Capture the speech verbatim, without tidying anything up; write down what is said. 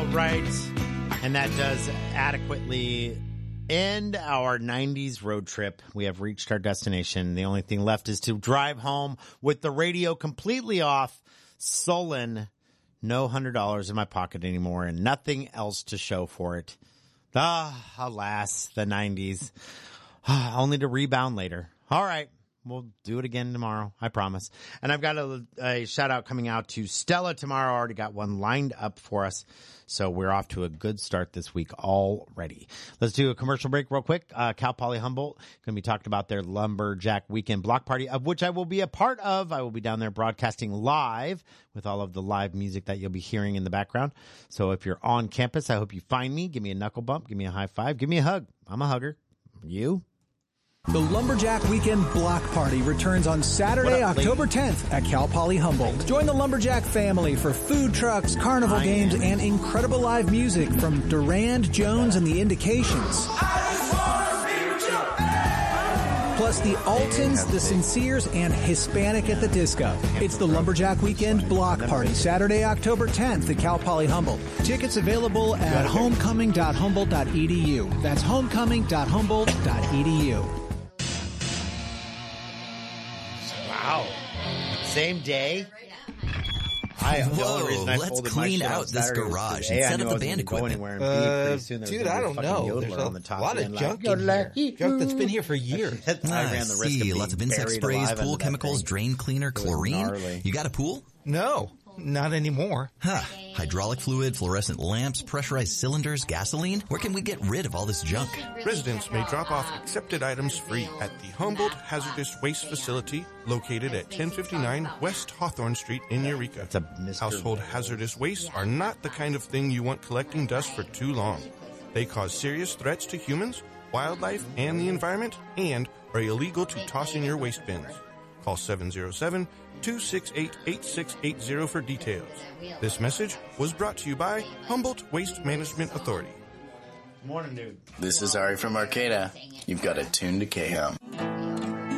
right. And that does adequately end our nineties road trip. We have reached our destination. The only thing left is to drive home with the radio completely off, sullen, no one hundred dollars in my pocket anymore, and nothing else to show for it. Ah, alas, the nineties. Only to rebound later. All right. We'll do it again tomorrow. I promise. And I've got a, a shout out coming out to Stella tomorrow. I already got one lined up for us. So we're off to a good start this week already. Let's do a commercial break real quick. Uh, Cal Poly Humboldt going to be talking about their Lumberjack Weekend Block Party, of which I will be a part of. I will be down there broadcasting live with all of the live music that you'll be hearing in the background. So if you're on campus, I hope you find me. Give me a knuckle bump. Give me a high five. Give me a hug. I'm a hugger. You? The Lumberjack Weekend Block Party returns on Saturday, up, October tenth at Cal Poly Humboldt. Join the Lumberjack family for food trucks, carnival I games, am. and incredible live music from Durand, Jones, and the Indications. Plus the Altons, the Sinceres, and Hispanic at the Disco. It's the Lumberjack Weekend Block Party, Saturday, October tenth at Cal Poly Humboldt. Tickets available at homecoming dot humboldt dot e d u. That's homecoming dot humboldt dot e d u. Wow. Same day? I, Whoa, let's clean out this garage and set up the band equipment. Uh, dude, I don't know. There's a on the top lot of junk in here. Junk that's been here for years. I ran the risk see, of lots of insect sprays, pool chemicals, drain cleaner, chlorine. You got a pool? No, not anymore. Huh. Hydraulic fluid, fluorescent lamps, pressurized cylinders, gasoline. Where can we get rid of all this junk? Residents may drop off accepted items free at the Humboldt Hazardous Waste Facility located at ten fifty-nine West Hawthorne Street in Eureka. It's a Mister Household hazardous wastes are not the kind of thing you want collecting dust for too long. They cause serious threats to humans, wildlife, and the environment, and are illegal to toss in your waste bins. Call seven oh seven, two six eight, eight six eight zero for details. This message was brought to you by Humboldt Waste Management Authority. Morning, dude. This is Ari from Arcata. You've got it tuned to K-Hum.